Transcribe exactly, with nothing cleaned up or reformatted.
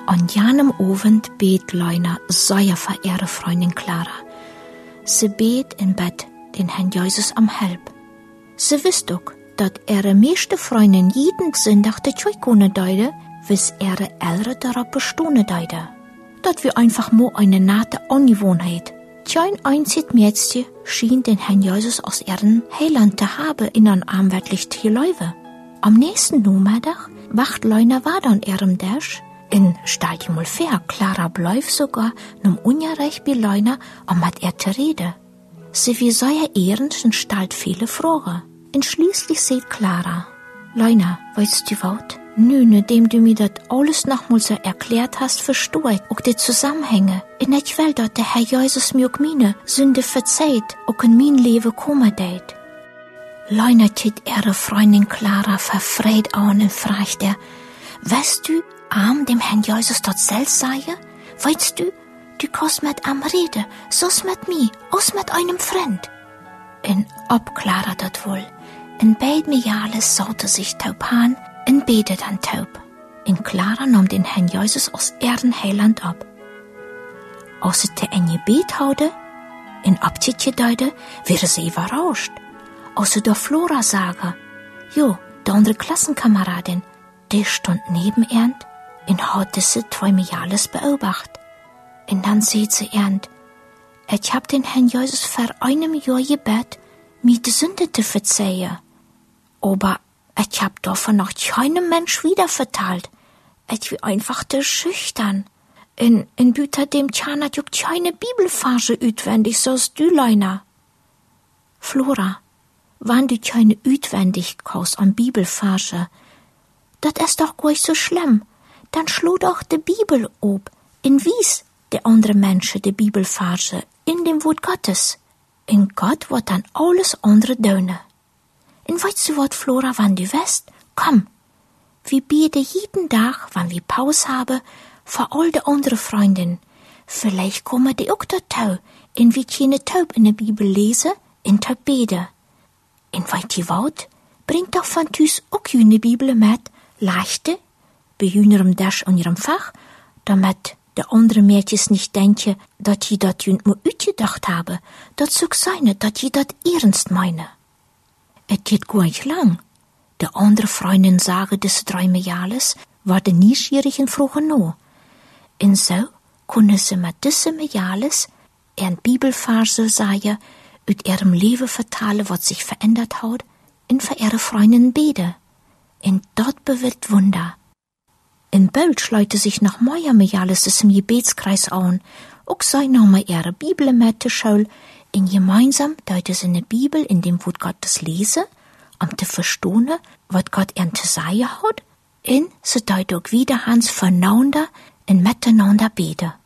An jenem Abend bet Leuna seine verehrte Freundin Clara. Sie bet in Bett den Herrn Jesus am Help. Sie wisst auch, dass ihre meiste Freundin jeden Sonntag die Tschüikone deide, bis ihre Eltern darauf bestehen deide. Das wir einfach nur eine nette Angewohnheit. Kein einziges Mädchen schien den Herrn Jesus aus ihrem Heiland zu haben in ein armwärtlich Tierläufe. Am nächsten Nachmittag wacht Leuna weiter an ihrem Tisch. In Stadium mal fair, Clara bleif sogar num Unrecht bei Leuna, um mit ihr zu reden. Sie wie sehr ehrend und stellt viele Fragen. Und schließlich sagt Clara: Leuna, weißt du was? Nö, nachdem du mir das alles nochmal so erklärt hast, verstehe ich auch die Zusammenhänge. Und ich will, dass der Herr Jesus mir auch meine Sünde verzeiht, auch in mein Leben kommen wird. Leuna tit ihre Freundin Clara verfreut an und fragt er: Weißt du, arm dem Herrn Jesus dort selbst sei? Weißt du, du kannst mit am reden, so's mit mir, aus mit einem Freund. Und ob Clara dat wohl. In beid Miales saute sich taub an, und betet dann taub. In Clara nahm den Herrn Jesus aus ihrem Heiland ab. Als sie te ein Gebet haude, in Abschied deute, wäre sie überrascht. Als sie der Flora sage, jo, der andere Klassenkameradin, die stund neben ihr und hatte sie zwei Miales beobachtet. Und dann sieht sie ernt, ich hab den Herrn Jesus vor einem Jahr gebet, mir die Sünde zu verzeihen. Aber ich hab davon noch keinem Mensch wieder verteilt. Ich bin einfach zu schüchtern. In, in Büter dem Tjan hat juck keine Bibelfarse utwendig, so's du, Leuna. Flora, wann du keine utwendig kaust an Bibelfarse, dat ist doch gar nicht so schlimm. Dann schlo doch die Bibel ob, in wies der andere Menschen die Bibelfarse in dem Wort Gottes. In Gott wird dann alles andere döne. Und weißt du wat, Flora, wann du weißt? Komm, wir beten jeden Tag, wann wir Pause haben, für all die andere Freundin. Vielleicht kommen die auch dazu, in wie keine Taub in der Bibel lesen, in taub beten. Und weißt du wat? Bringt doch von Tüs auch jene Bibel mit, leichte, bei jünerem Dash und ihrem Fach, damit die andere Mädchen nicht denken, dass die dat jünd nur utgedacht habe, dat soll sein, dass die dat ernst meine. Et geht gar nicht lang. Die andere Freundin sage des drei Miales, war de nieschierig und frohe no. Und so kunne sie mit diese Miales ein Bibelfarse sagen, ut ihrem Leben vertalen, was sich verändert hat, und für ihre Freundin bete. Und dort bewirkt Wunder. In Böll schleute sich noch mehr Miales des im Gebetskreis an, auch sei noch mal ihre Bibel mit zur Schule, in gemeinsam deute sie eine Bibel in dem Wort Gottes lese, um zu verstehen, was Gott ihnen zu sagen hat, und sie deute auch wieder Hans voneinander und miteinander bete.